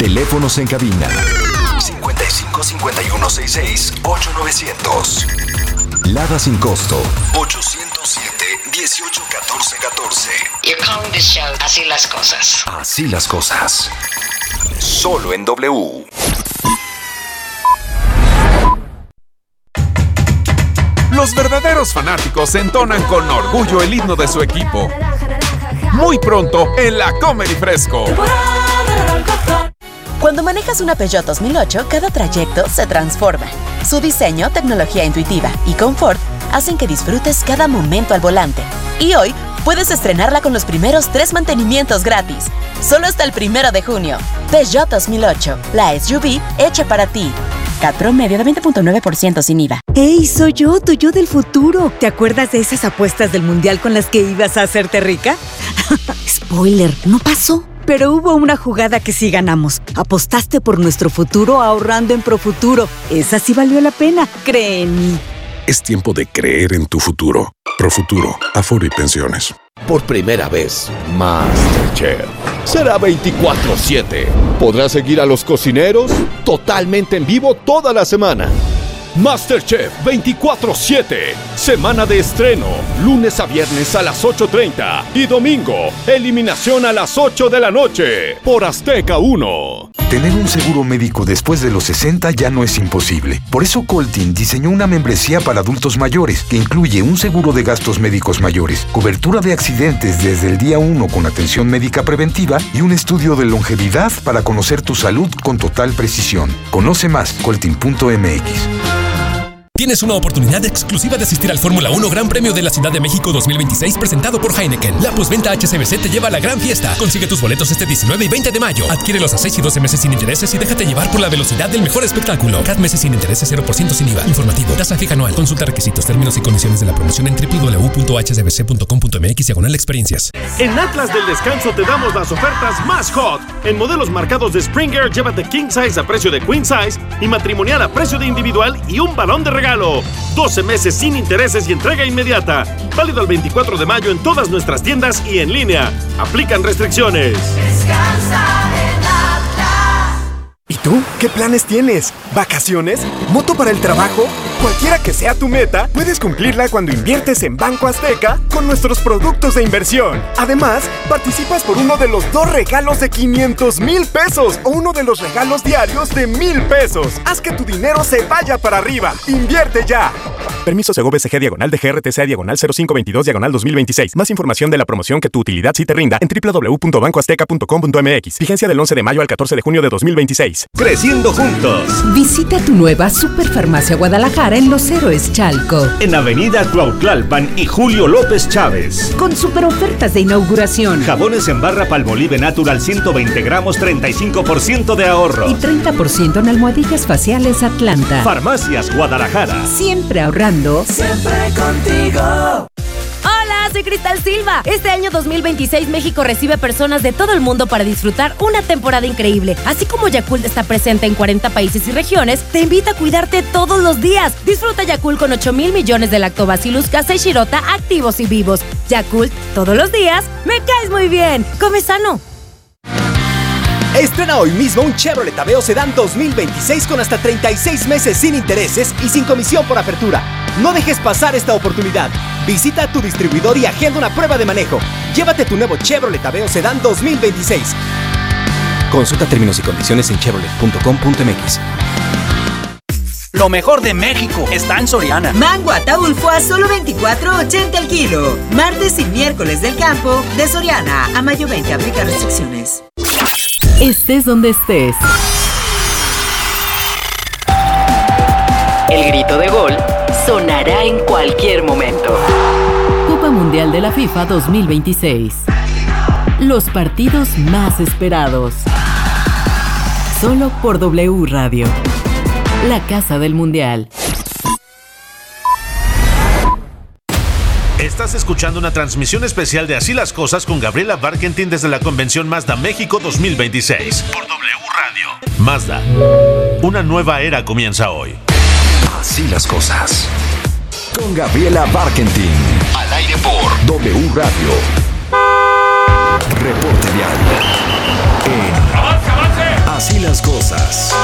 Teléfonos en cabina 55 51 66 8900. Lada sin costo 807 18 14 14. You're calling this show Así las Cosas. Así las cosas. Solo en W. Los verdaderos fanáticos entonan con orgullo el himno de su equipo. Muy pronto en la Comedy Fresco. Cuando manejas una Peugeot 2008, cada trayecto se transforma. Su diseño, tecnología intuitiva y confort hacen que disfrutes cada momento al volante. Y hoy puedes estrenarla con los primeros 3 mantenimientos gratis. Solo hasta el 1 de junio. Peugeot 2008, la SUV hecha para ti. CAT promedio de 20.9% sin IVA. ¡Ey, soy yo, tu yo del futuro! ¿Te acuerdas de esas apuestas del Mundial con las que ibas a hacerte rica? Spoiler, no pasó. Pero hubo una jugada que sí ganamos. Apostaste por nuestro futuro ahorrando en Profuturo. Esa sí valió la pena, cree en mí. Es tiempo de creer en tu futuro. Profuturo, Afore y Pensiones. Por primera vez, MasterChef será 24/7. Podrás seguir a los cocineros totalmente en vivo toda la semana. MasterChef 24/7. Semana de estreno. Lunes a viernes a las 8:30. Y domingo, eliminación a las 8 de la noche. Por Azteca 1. Tener un seguro médico después de los 60 ya no es imposible. Por eso Coltin diseñó una membresía para adultos mayores que incluye un seguro de gastos médicos mayores, cobertura de accidentes desde el día 1 con atención médica preventiva y un estudio de longevidad para conocer tu salud con total precisión. Conoce más, coltin.mx. Tienes una oportunidad exclusiva de asistir al Fórmula 1 Gran Premio de la Ciudad de México 2026 presentado por Heineken. La postventa HSBC te lleva a la gran fiesta. Consigue tus boletos este 19 y 20 de mayo. Adquiérelos a 6 y 12 meses sin intereses y déjate llevar por la velocidad del mejor espectáculo. CAT meses sin intereses, 0% sin IVA. Informativo. Tasa fija anual. Consulta requisitos, términos y condiciones de la promoción en www.hsbc.com.mx/experiencias. En Atlas del Descanso te damos las ofertas más hot. En modelos marcados de Springer, llévate King Size a precio de Queen Size y matrimonial a precio de individual y un balón de regalo. 12 meses sin intereses y entrega inmediata. Válido el 24 de mayo en todas nuestras tiendas y en línea. Aplican restricciones. Descansa en Atlas. ¿Y tú? ¿Qué planes tienes? ¿Vacaciones? ¿Moto para el trabajo? Cualquiera que sea tu meta, puedes cumplirla cuando inviertes en Banco Azteca con nuestros productos de inversión. Además, participas por uno de los 2 regalos de 500,000 pesos o uno de los regalos diarios de 1,000 pesos. Haz que tu dinero se vaya para arriba. ¡Invierte ya! Permiso Segov SG /DGRTC/0522/2026. Más información de la promoción que tu utilidad sí te rinda en www.bancoazteca.com.mx. Vigencia del 11 de mayo al 14 de junio de 2026. Creciendo juntos. Visita tu nueva Superfarmacia Guadalajara en Los Héroes Chalco. En Avenida Cuautlalpan y Julio López Chávez. Con super ofertas de inauguración. Jabones en barra Palmolive Natural 120 gramos, 35% de ahorro. Y 30% en almohadillas faciales Atlanta. Farmacias Guadalajara. Siempre ahorrando. Siempre contigo. Hola, soy Cristal Silva. Este año 2026 México recibe personas de todo el mundo para disfrutar una temporada increíble. Así como Yakult está presente en 40 países y regiones, te invita a cuidarte todos los días. Disfruta Yakult con 8,000 millones de Lactobacillus casei shirota activos y vivos. Yakult, todos los días, me caes muy bien. Come sano. Estrena hoy mismo un Chevrolet Aveo Sedán 2026 con hasta 36 meses sin intereses y sin comisión por apertura. No dejes pasar esta oportunidad. Visita tu distribuidor y agenda una prueba de manejo. Llévate tu nuevo Chevrolet Aveo Sedán 2026. Consulta términos y condiciones en chevrolet.com.mx. Lo mejor de México está en Soriana. Mango Ataulfo a solo $24.80 el kilo. Martes y miércoles del campo de Soriana. A mayo 20 aplica restricciones. Estés donde estés. El grito de gol sonará en cualquier momento. Copa Mundial de la FIFA 2026. Los partidos más esperados. Solo por W Radio. La casa del Mundial. Estás escuchando una transmisión especial de Así las Cosas con Gabriela Barkentin desde la Convención Mazda México 2026 por W Radio. Mazda, una nueva era comienza hoy. Así las Cosas con Gabriela Barkentin. Al aire por W Radio. Reporte diario en Así las cosas.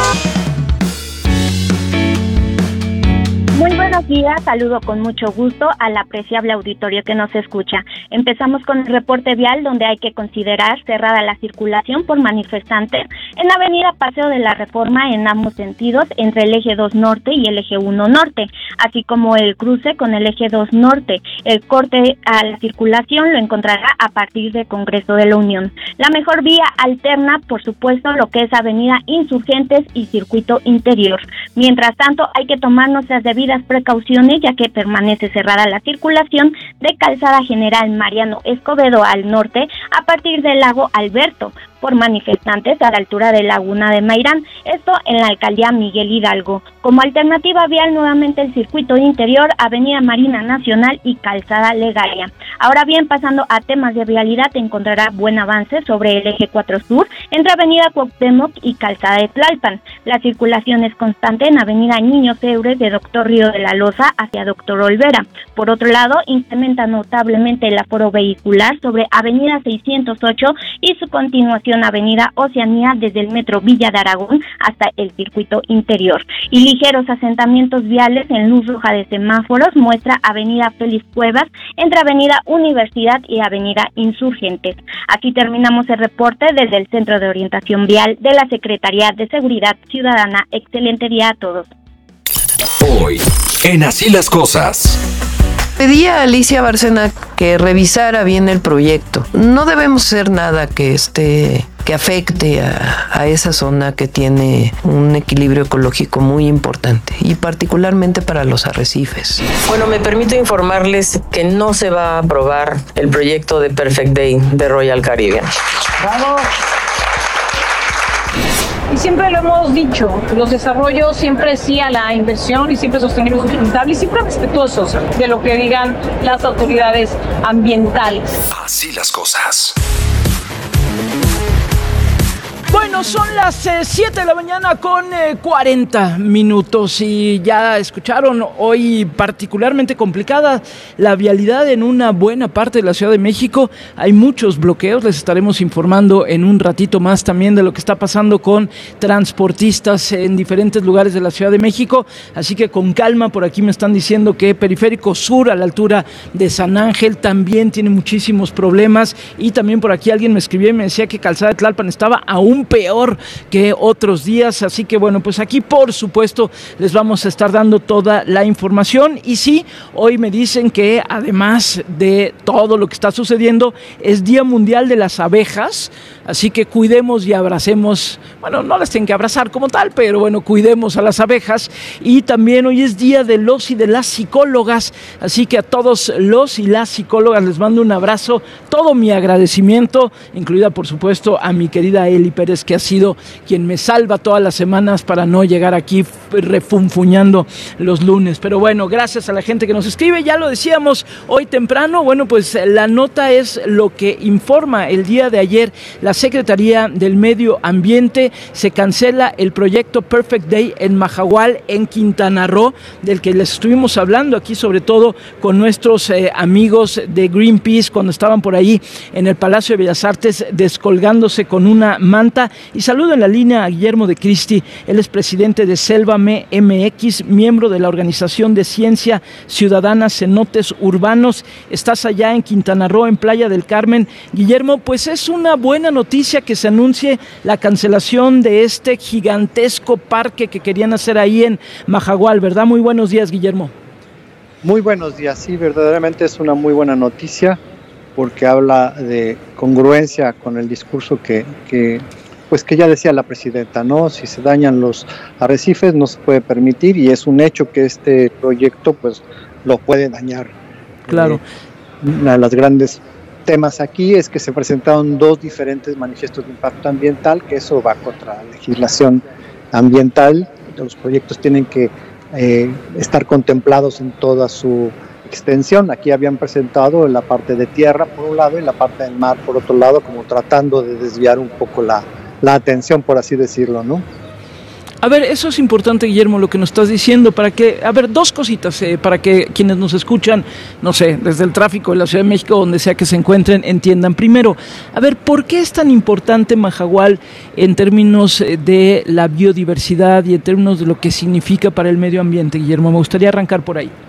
Muy buenos días, saludo con mucho gusto al apreciable auditorio que nos escucha. Empezamos con el reporte vial, donde hay que considerar cerrada la circulación por manifestantes en Avenida Paseo de la Reforma en ambos sentidos, entre el eje 2 norte y el eje 1 norte, así como el cruce con el eje 2 norte. El corte a la circulación lo encontrará a partir del Congreso de la Unión. La mejor vía alterna, por supuesto, lo que es Avenida Insurgentes y Circuito Interior. Mientras tanto, hay que tomar nuestras debidas precauciones, ya que permanece cerrada la circulación de Calzada General Mariano Escobedo al norte a partir del Lago Alberto por manifestantes a la altura de Laguna de Mairán, esto en la alcaldía Miguel Hidalgo. Como alternativa vial, nuevamente el circuito interior, Avenida Marina Nacional y Calzada Legaria. Ahora bien, pasando a temas de vialidad, encontrará buen avance sobre el eje 4 Sur entre Avenida Cuauhtémoc y Calzada de Tlalpan. La circulación es constante en Avenida Niño Seures de Doctor Río de la Loza hacia Doctor Olvera. Por otro lado, incrementa notablemente el aforo vehicular sobre Avenida 608 y su continuación Avenida Oceanía desde el Metro Villa de Aragón hasta el circuito interior. Y ligeros asentamientos viales en luz roja de semáforos muestra Avenida Félix Cuevas entre Avenida Universidad y Avenida Insurgentes. Aquí terminamos el reporte desde el Centro de Orientación Vial de la Secretaría de Seguridad Ciudadana. Excelente día a todos. Hoy, en Así las Cosas. Pedí a Alicia Bárcena que revisara bien el proyecto. No debemos hacer nada que afecte a esa zona que tiene un equilibrio ecológico muy importante y particularmente para los arrecifes. Bueno, me permito informarles que no se va a aprobar el proyecto de Perfect Day de Royal Caribbean. ¡Bravo! Y siempre lo hemos dicho, los desarrollos siempre sí a la inversión y siempre sostenible y sustentable y siempre respetuosos de lo que digan las autoridades ambientales. Así las cosas. Bueno, son las 7 de la mañana con 40 minutos y ya escucharon, hoy particularmente complicada la vialidad en una buena parte de la Ciudad de México. Hay muchos bloqueos, les estaremos informando en un ratito más también de lo que está pasando con transportistas en diferentes lugares de la Ciudad de México, así que con calma. Por aquí me están diciendo que Periférico Sur a la altura de San Ángel también tiene muchísimos problemas, y también por aquí alguien me escribió y me decía que Calzada de Tlalpan estaba aún peor que otros días, así que bueno, pues aquí por supuesto les vamos a estar dando toda la información. Y sí, hoy me dicen que además de todo lo que está sucediendo, es Día Mundial de las Abejas, así que cuidemos y abracemos, bueno, no las tienen que abrazar como tal, pero bueno, cuidemos a las abejas. Y también hoy es Día de los y de las psicólogas, así que a todos los y las psicólogas les mando un abrazo, todo mi agradecimiento, incluida por supuesto a mi querida Eli Pérez, que ha sido quien me salva todas las semanas para no llegar aquí refunfuñando los lunes. Pero bueno, gracias a la gente que nos escribe. Ya lo decíamos hoy temprano, bueno, pues la nota es lo que informa el día de ayer la Secretaría del Medio Ambiente. Se cancela el proyecto Perfect Day en Majahual, en Quintana Roo, del que les estuvimos hablando aquí, sobre todo con nuestros amigos de Greenpeace, cuando estaban por ahí en el Palacio de Bellas Artes descolgándose con una manta. Y saludo en la línea a Guillermo de Cristi, él es presidente de Sélvame MX, miembro de la Organización de Ciencia Ciudadana Cenotes Urbanos. Estás allá en Quintana Roo, en Playa del Carmen. Guillermo, pues es una buena noticia que se anuncie la cancelación de este gigantesco parque que querían hacer ahí en Majahual, ¿verdad? Muy buenos días, Guillermo. Muy buenos días, sí, verdaderamente es una muy buena noticia, porque habla de congruencia con el discurso que ya decía la presidenta, ¿no? Si se dañan los arrecifes no se puede permitir, y es un hecho que este proyecto pues lo puede dañar. Claro. Una de las grandes temas aquí es que se presentaron dos diferentes manifiestos de impacto ambiental, que eso va contra la legislación ambiental. Los proyectos tienen que estar contemplados en toda su extensión. Aquí habían presentado la parte de tierra por un lado y la parte del mar por otro lado, como tratando de desviar un poco la atención, por así decirlo, ¿no? A ver, eso es importante, Guillermo, lo que nos estás diciendo, para que, a ver, dos cositas, para que quienes nos escuchan, no sé, desde el tráfico de la Ciudad de México, donde sea que se encuentren, entiendan. Primero, a ver, ¿por qué es tan importante Mahahual en términos de la biodiversidad y en términos de lo que significa para el medio ambiente, Guillermo? Me gustaría arrancar por ahí.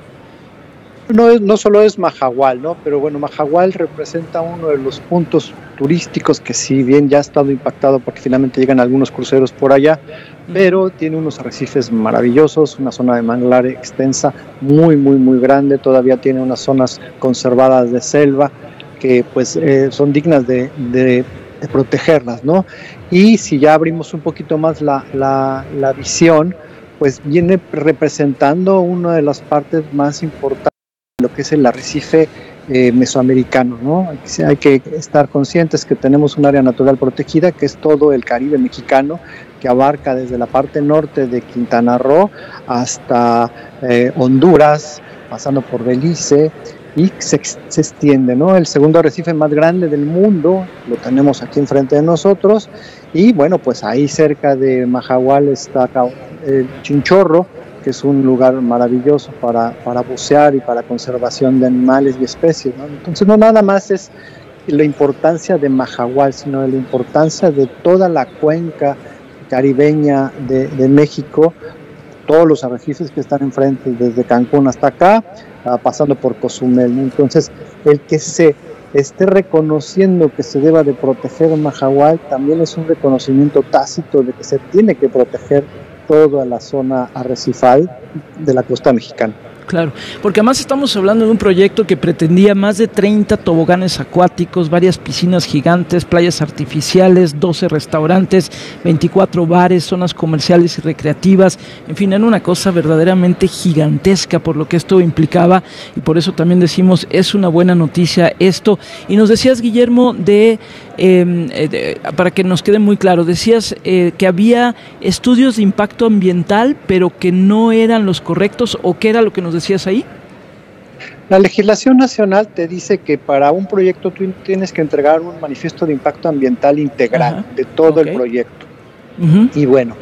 No solo es Mahahual, ¿no? Pero bueno, Mahahual representa uno de los puntos turísticos que si bien ya ha estado impactado porque finalmente llegan algunos cruceros por allá, pero tiene unos arrecifes maravillosos, una zona de manglar extensa, muy grande, todavía tiene unas zonas conservadas de selva que pues son dignas de protegerlas, ¿no? Y si ya abrimos un poquito más la visión, pues viene representando una de las partes más importantes de lo que es el arrecife mesoamericano, ¿no? Hay que estar conscientes que tenemos un área natural protegida que es todo el Caribe mexicano, que abarca desde la parte norte de Quintana Roo hasta Honduras, pasando por Belice, y se extiende, ¿no? El segundo arrecife más grande del mundo lo tenemos aquí enfrente de nosotros, y bueno, pues ahí cerca de Mahahual está el Chinchorro, que es un lugar maravilloso para bucear y para conservación de animales y especies, ¿no? Entonces no nada más es la importancia de Mahahual, sino la importancia de toda la cuenca caribeña de México, todos los arrecifes que están enfrente, desde Cancún hasta acá, pasando por Cozumel, ¿no? Entonces el que se esté reconociendo que se deba de proteger Mahahual también es un reconocimiento tácito de que se tiene que proteger toda la zona arrecifal de la costa mexicana. Claro, porque además estamos hablando de un proyecto que pretendía más de 30 toboganes acuáticos, varias piscinas gigantes, playas artificiales, 12 restaurantes, 24 bares, zonas comerciales y recreativas, en fin, era una cosa verdaderamente gigantesca por lo que esto implicaba, y por eso también decimos, es una buena noticia esto. Y nos decías, Guillermo, para que nos quede muy claro, decías que había estudios de impacto ambiental, pero que no eran los correctos, ¿o qué era lo que nos decías ahí? La legislación nacional te dice que para un proyecto tú tienes que entregar un manifiesto de impacto ambiental integral de todo el proyecto. Y bueno,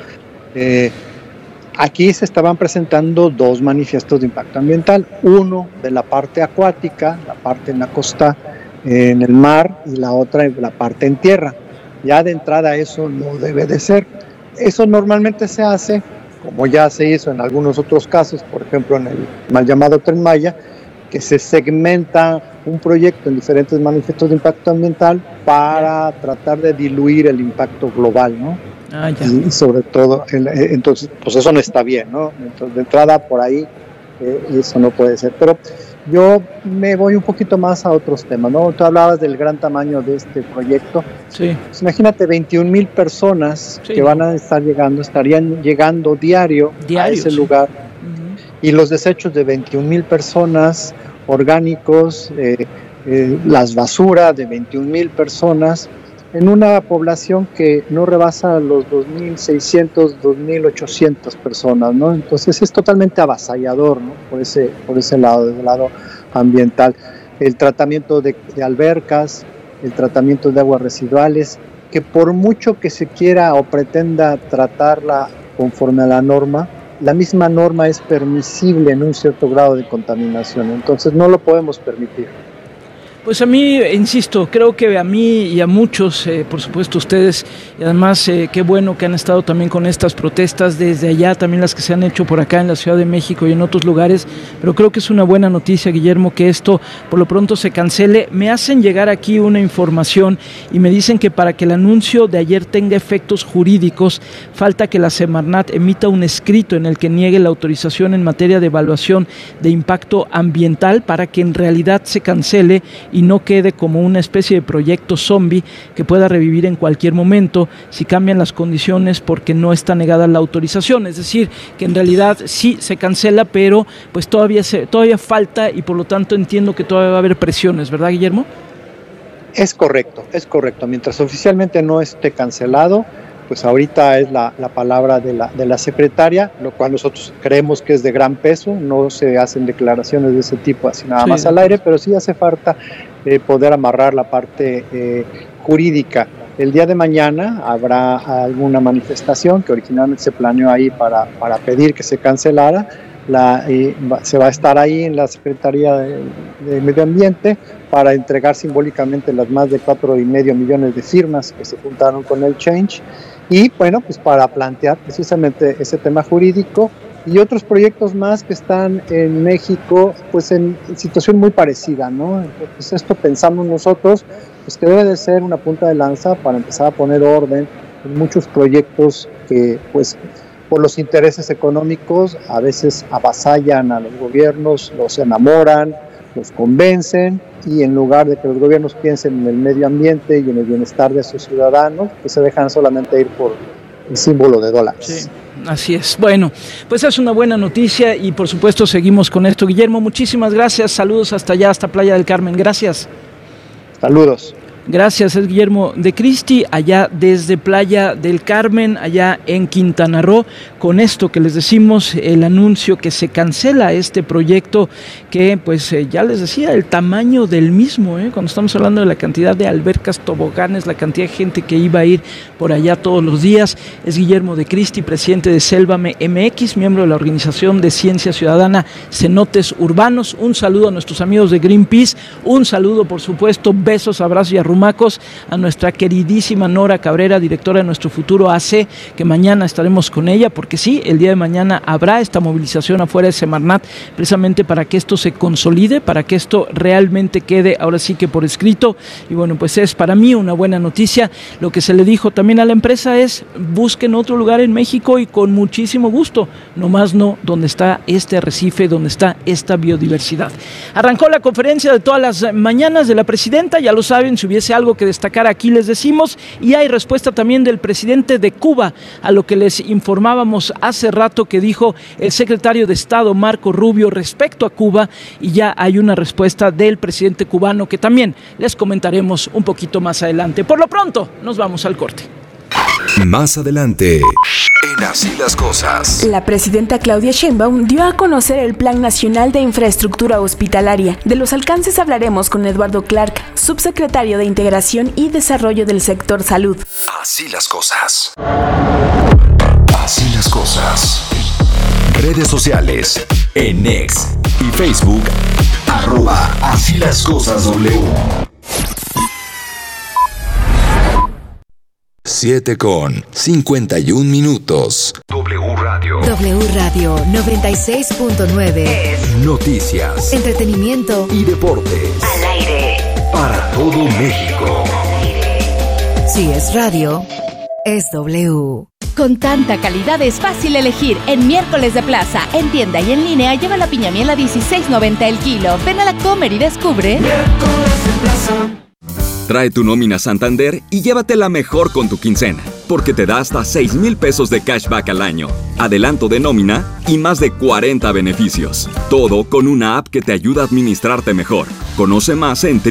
aquí se estaban presentando dos manifiestos de impacto ambiental, uno de la parte acuática, la parte en la costa, en el mar, y la otra en la parte en tierra. Ya de entrada eso no debe de ser. Eso normalmente se hace, como ya se hizo en algunos otros casos, por ejemplo en el mal llamado Tren Maya, que se segmenta un proyecto en diferentes manifiestos de impacto ambiental para tratar de diluir el impacto global, ¿no? Y sobre todo, entonces, pues eso no está bien, ¿no? Entonces, de entrada por ahí, eso no puede ser. Pero yo me voy un poquito más a otros temas, ¿no? Tú hablabas del gran tamaño de este proyecto. Sí. Pues imagínate 21,000 personas que van a estar estarían llegando diario a ese lugar. Y los desechos de 21,000 personas, orgánicos, las basuras de 21,000 personas, en una población que no rebasa los 2,600, 2,800 personas, ¿no? Entonces es totalmente avasallador, ¿no? Por ese lado, desde el lado ambiental. El tratamiento de albercas, el tratamiento de aguas residuales, que por mucho que se quiera o pretenda tratarla conforme a la norma, la misma norma es permisible en un cierto grado de contaminación, entonces no lo podemos permitir. Pues a mí, insisto, creo que a mí y a muchos, por supuesto ustedes, y además qué bueno que han estado también con estas protestas desde allá, también las que se han hecho por acá en la Ciudad de México y en otros lugares, pero creo que es una buena noticia, Guillermo, que esto por lo pronto se cancele. Me hacen llegar aquí una información y me dicen que para que el anuncio de ayer tenga efectos jurídicos, falta que la Semarnat emita un escrito en el que niegue la autorización en materia de evaluación de impacto ambiental para que en realidad se cancele y no quede como una especie de proyecto zombie que pueda revivir en cualquier momento si cambian las condiciones porque no está negada la autorización. Es decir, que en realidad sí se cancela, pero pues todavía falta y por lo tanto entiendo que todavía va a haber presiones, ¿verdad, Guillermo? Es correcto. Mientras oficialmente no esté cancelado, pues ahorita es la palabra de la secretaria, lo cual nosotros creemos que es de gran peso. No se hacen declaraciones de ese tipo así nada más al aire, pero sí hace falta poder amarrar la parte jurídica. El día de mañana habrá alguna manifestación que originalmente se planeó ahí para pedir que se cancelara. Se va a estar ahí en la Secretaría de Medio Ambiente para entregar simbólicamente las más de 4.5 millones de firmas que se juntaron con el Change y bueno, pues para plantear precisamente ese tema jurídico y otros proyectos más que están en México pues en situación muy parecida, ¿no? Pues esto pensamos nosotros pues que debe de ser una punta de lanza para empezar a poner orden en muchos proyectos que pues por los intereses económicos a veces avasallan a los gobiernos, los enamoran, los convencen y en lugar de que los gobiernos piensen en el medio ambiente y en el bienestar de sus ciudadanos, pues se dejan solamente ir por el símbolo de dólares. Sí, así es. Bueno, pues es una buena noticia y por supuesto seguimos con esto. Guillermo, muchísimas gracias. Saludos hasta allá, hasta Playa del Carmen. Gracias. Saludos. Gracias, es Guillermo de Cristi, allá desde Playa del Carmen, allá en Quintana Roo. Con esto que les decimos, el anuncio que se cancela este proyecto que, pues ya les decía, el tamaño del mismo, cuando estamos hablando de la cantidad de albercas, toboganes, la cantidad de gente que iba a ir por allá todos los días. Es Guillermo de Cristi, presidente de Sélvame MX, miembro de la Organización de Ciencia Ciudadana Cenotes Urbanos. Un saludo a nuestros amigos de Greenpeace, un saludo, por supuesto, besos, abrazos y arrumacos a nuestra queridísima Nora Cabrera, directora de Nuestro Futuro AC, que mañana estaremos con ella, porque sí, el día de mañana habrá esta movilización afuera de Semarnat, precisamente para que esto se consolide, para que esto realmente quede ahora sí que por escrito. Y bueno, pues es para mí una buena noticia. Lo que se le dijo también a la empresa es: busquen otro lugar en México y con muchísimo gusto, nomás no donde está este arrecife, donde está esta biodiversidad. Arrancó la conferencia de todas las mañanas de la presidenta, ya lo saben, si hubiese algo que destacar aquí les decimos, y hay respuesta también del presidente de Cuba a lo que les informábamos hace rato que dijo el secretario de Estado Marco Rubio respecto a Cuba, y ya hay una respuesta del presidente cubano que también les comentaremos un poquito más adelante. Por lo pronto, nos vamos al corte. Más adelante, en Así las Cosas. La presidenta Claudia Sheinbaum dio a conocer el Plan Nacional de Infraestructura Hospitalaria. De los alcances hablaremos con Eduardo Clark, subsecretario de Integración y Desarrollo del Sector Salud. Así las Cosas. Así las Cosas. Redes sociales, en X y Facebook, @Así las Cosas W. 7:51. W Radio. W Radio 96.9. Noticias, entretenimiento y deportes. Al aire. Para todo México. Si es radio, es W. Con tanta calidad es fácil elegir. En Miércoles de Plaza, en tienda y en línea, lleva la piña miel a $16.90 el kilo. Ven a la Comer y descubre. Miércoles de Plaza. Trae tu nómina Santander y llévatela mejor con tu quincena, porque te da hasta 6,000 pesos de cashback al año, adelanto de nómina y más de 40 beneficios. Todo con una app que te ayuda a administrarte mejor. Conoce más en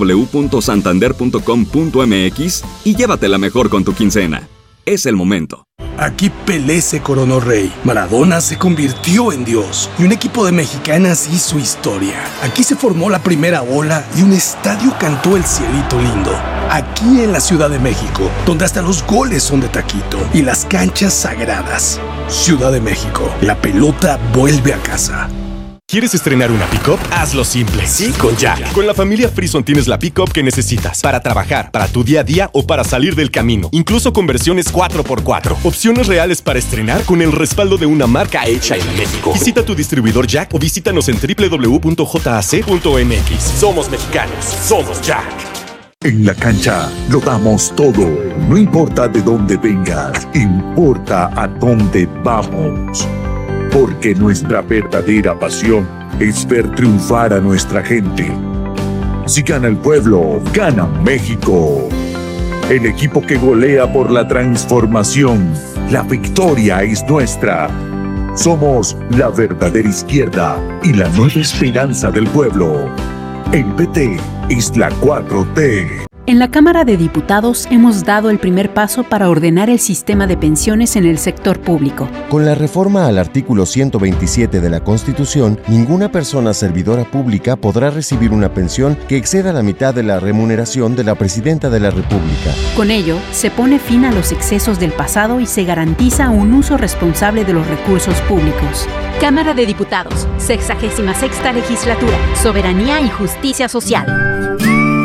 www.santander.com.mx y llévatela mejor con tu quincena. Es el momento. Aquí Pelé se coronó rey, Maradona se convirtió en Dios y un equipo de mexicanas hizo historia. Aquí se formó la primera ola y un estadio cantó el cielito lindo. Aquí en la Ciudad de México, donde hasta los goles son de taquito y las canchas sagradas. Ciudad de México, la pelota vuelve a casa. ¿Quieres estrenar una pick-up? Hazlo simple. Sí, con Jack. Con la familia Frison tienes la pick-up que necesitas para trabajar, para tu día a día o para salir del camino. Incluso con versiones 4x4. Opciones reales para estrenar con el respaldo de una marca hecha en México. Visita tu distribuidor Jack o visítanos en www.jac.mx. Somos mexicanos. Somos Jack. En la cancha lo damos todo. No importa de dónde vengas, importa a dónde vamos. Porque nuestra verdadera pasión es ver triunfar a nuestra gente. Si gana el pueblo, gana México. El equipo que golea por la transformación. La victoria es nuestra. Somos la verdadera izquierda y la nueva esperanza del pueblo. El PT es la 4T. En la Cámara de Diputados hemos dado el primer paso para ordenar el sistema de pensiones en el sector público. Con la reforma al artículo 127 de la Constitución, ninguna persona servidora pública podrá recibir una pensión que exceda la mitad de la remuneración de la Presidenta de la República. Con ello, se pone fin a los excesos del pasado y se garantiza un uso responsable de los recursos públicos. Cámara de Diputados, 66ª Legislatura, Soberanía y Justicia Social.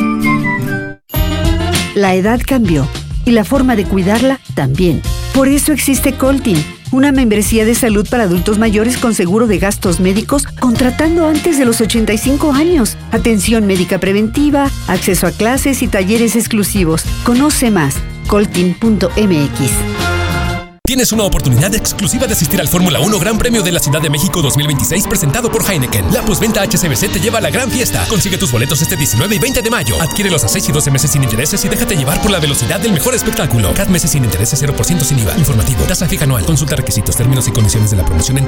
La edad cambió y la forma de cuidarla también. Por eso existe Coltin, una membresía de salud para adultos mayores con seguro de gastos médicos contratando antes de los 85 años. Atención médica preventiva, acceso a clases y talleres exclusivos. Conoce más, coltin.mx. Tienes una oportunidad exclusiva de asistir al Fórmula 1 Gran Premio de la Ciudad de México 2026 presentado por Heineken. La postventa HSBC te lleva a la gran fiesta. Consigue tus boletos este 19 y 20 de mayo. Adquiérelos a 6 y 12 meses sin intereses y déjate llevar por la velocidad del mejor espectáculo. CAT meses sin intereses, 0% sin IVA. Informativo. Tasa fija anual. Consulta requisitos, términos y condiciones de la promoción en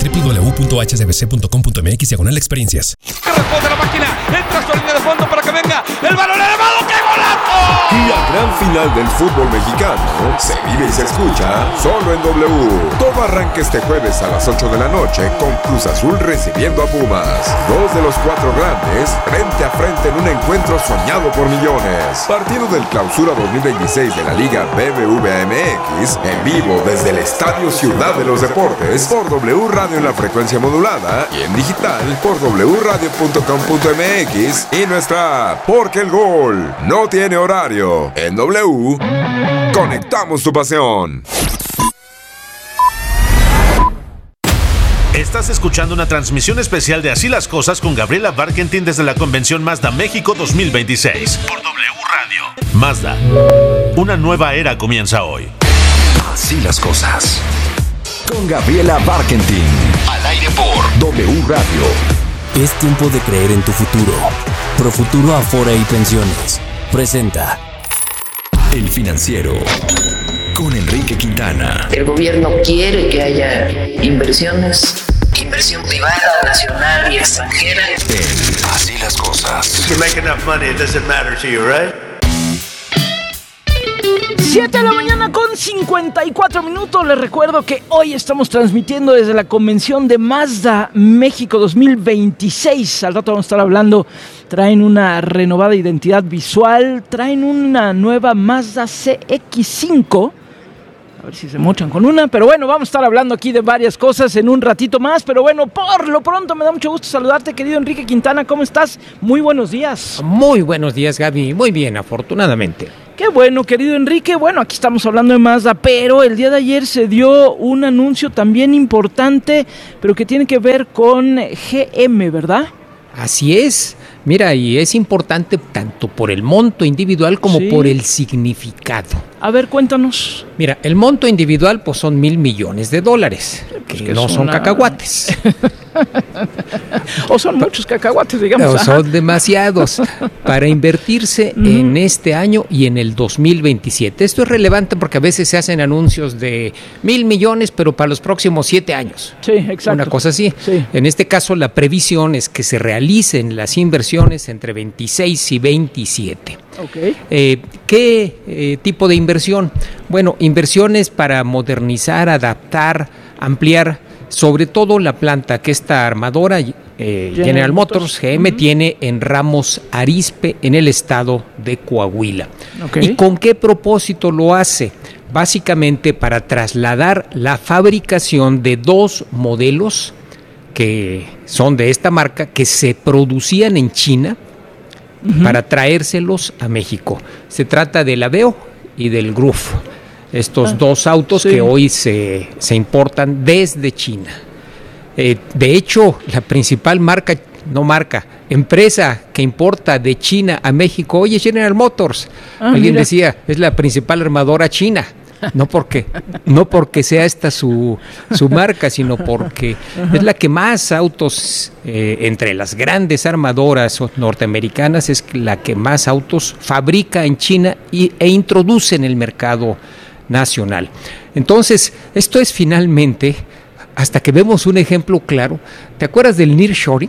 www.hsbc.com.mx/experiencias. Responde la máquina. Entra su línea de fondo para que venga el balón elevado. ¡Qué golazo! La gran final del fútbol mexicano se vive y se escucha solo en W. Todo arranca este jueves a las 8 de la noche con Cruz Azul recibiendo a Pumas. 2 de los 4 grandes frente a frente en un encuentro soñado por millones. Partido del Clausura 2026 de la Liga BBVA MX en vivo desde el Estadio Ciudad de los Deportes por W Radio en la frecuencia modulada y en digital por wradio.com.mx y nuestra app. Porque el gol no tiene horario. En W, conectamos tu pasión. Estás escuchando una transmisión especial de Así las Cosas con Gabriela Barkentin desde la Convención Mazda México 2026 por W Radio. Mazda, una nueva era comienza hoy. Así las Cosas con Gabriela Barkentin. Al aire por W Radio. Es tiempo de creer en tu futuro. Profuturo Afore y Pensiones presenta El Financiero con Enrique Quintana. El gobierno quiere que haya inversiones, inversión privada, nacional y extranjera. Así las Cosas. If you make enough money, it doesn't matter to you, right? 7 de la mañana con 54 minutos. Les recuerdo que hoy estamos transmitiendo desde la convención de Mazda México 2026. Al rato vamos a estar hablando. Traen una renovada identidad visual. Traen una nueva Mazda CX-5. A ver si se mochan con una. Pero bueno, vamos a estar hablando aquí de varias cosas en un ratito más. Pero bueno, por lo pronto me da mucho gusto saludarte, querido Enrique Quintana. ¿Cómo estás? Muy buenos días. Muy buenos días, Gaby. Muy bien, afortunadamente. Qué bueno, querido Enrique. Bueno, aquí estamos hablando de Mazda, pero el día de ayer se dio un anuncio también importante, pero que tiene que ver con GM, ¿verdad? Así es. Mira, y es importante tanto por el monto individual como por el significado. A ver, cuéntanos. Mira, el monto individual pues son $1,000 millones, que no son cacahuates. O son muchos cacahuates, digamos. No, son demasiados para invertirse en este año y en el 2027. Esto es relevante porque a veces se hacen anuncios de $1,000 millones, pero para los próximos 7 años. Sí, exacto. Una cosa así. Sí. En este caso, la previsión es que se realicen las inversiones entre 26 y 27. Okay. ¿Qué tipo de inversión? Bueno, inversiones para modernizar, adaptar, ampliar, sobre todo la planta que esta armadora General Motors, GM, tiene en Ramos Arizpe, en el estado de Coahuila. Okay. ¿Y con qué propósito lo hace? Básicamente para trasladar la fabricación de 2 modelos que son de esta marca, que se producían en China, para traérselos a México. Se trata del Aveo y del Groove, estos 2 autos que hoy se importan desde China. De hecho, la principal empresa que importa de China a México hoy es General Motors. Alguien decía, es la principal armadora china. No porque sea esta su marca, sino porque es la que más autos, entre las grandes armadoras norteamericanas, es la que más autos fabrica en China e introduce en el mercado nacional. Entonces, esto es finalmente, hasta que vemos un ejemplo claro. ¿Te acuerdas del nearshoring?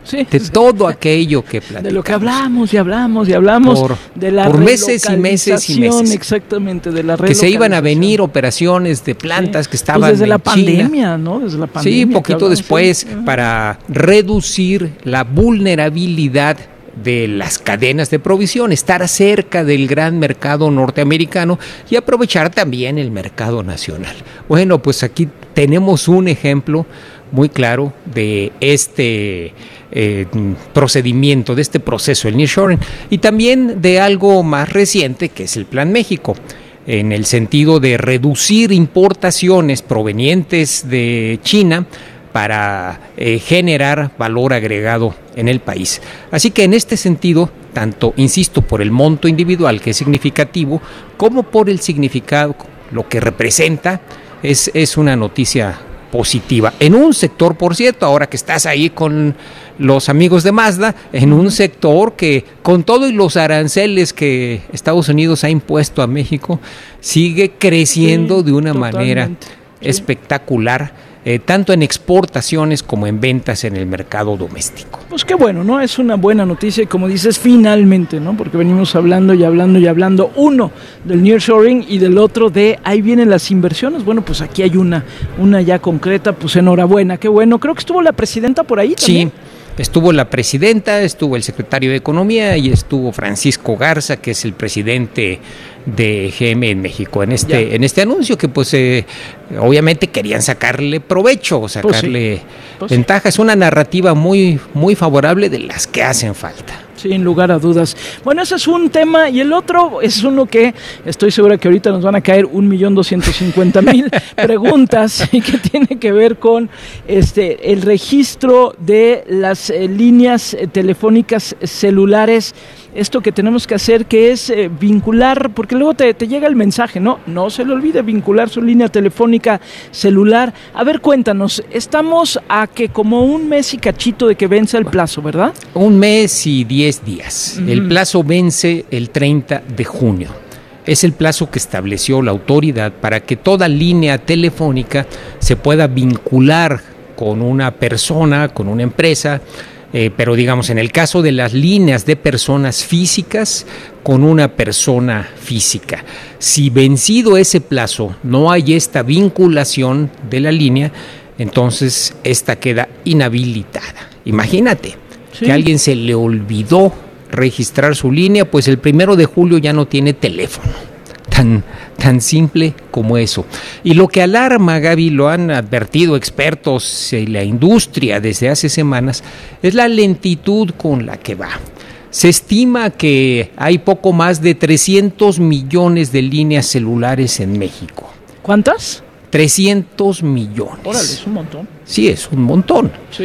de todo aquello que platicamos. De lo que hablamos y hablamos de la por meses y meses y meses. Exactamente, de la que se iban a venir operaciones de plantas que estaban desde la pandemia, China. ¿no? Desde la pandemia. Sí, poquito después, para reducir la vulnerabilidad de las cadenas de provisión, estar cerca del gran mercado norteamericano y aprovechar también el mercado nacional. Bueno, pues aquí tenemos un ejemplo muy claro de este procedimiento, de este proceso, el nearshoring, y también de algo más reciente que es el Plan México, en el sentido de reducir importaciones provenientes de China para generar valor agregado en el país. Así que en este sentido, tanto, insisto, por el monto individual, que es significativo, como por el significado, lo que representa, es una noticia positiva. En un sector, por cierto, ahora que estás ahí con los amigos de Mazda, en un sector que, con todo y los aranceles que Estados Unidos ha impuesto a México, sigue creciendo de una manera espectacular, tanto en exportaciones como en ventas en el mercado doméstico. Pues qué bueno, ¿no? Es una buena noticia y como dices, finalmente, ¿no? Porque venimos hablando, uno del nearshoring y del otro de ahí vienen las inversiones. Bueno, pues aquí hay una ya concreta, pues enhorabuena, qué bueno. Creo que estuvo la presidenta por ahí también. Sí. Estuvo la presidenta, estuvo el secretario de Economía y estuvo Francisco Garza, que es el presidente de GM en México, en este anuncio que pues obviamente querían sacarle provecho, sacarle ventaja. Es una narrativa muy, muy favorable de las que hacen falta. Sin lugar a dudas. Bueno, ese es un tema y el otro es uno que estoy segura que ahorita nos van a caer 1,250,000 preguntas y que tiene que ver con el registro de las líneas telefónicas celulares. Esto que tenemos que hacer, que es vincular, porque luego te llega el mensaje, no se le olvide vincular su línea telefónica celular. A ver, cuéntanos, estamos a que como un mes y cachito de que vence el plazo, ¿verdad? Un mes y 10 días. El plazo vence el 30 de junio. Es el plazo que estableció la autoridad para que toda línea telefónica se pueda vincular con una persona, con una empresa, pero digamos en el caso de las líneas de personas físicas, con una persona física. Si vencido ese plazo no hay esta vinculación de la línea, entonces esta queda inhabilitada. Imagínate que a alguien se le olvidó registrar su línea, pues el 1 de julio ya no tiene teléfono. Tan simple como eso. Y lo que alarma, Gaby, lo han advertido expertos en la industria desde hace semanas, es la lentitud con la que va. Se estima que hay poco más de 300 millones de líneas celulares en México. ¿Cuántas? 300 millones. Órale, es un montón. Sí, es un montón. Sí.